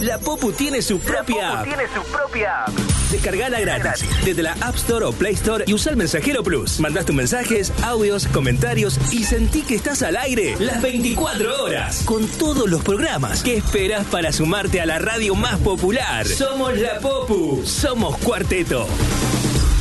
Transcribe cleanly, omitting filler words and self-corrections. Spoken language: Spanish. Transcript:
La Popu tiene su propia app. Descargala gratis desde la App Store o Play Store y usa el Mensajero Plus. Mandás tus mensajes, audios, comentarios y sentí que estás al aire las 24 horas con todos los programas. ¿Qué esperas para sumarte a la radio más popular? Somos La Popu. Somos Cuarteto.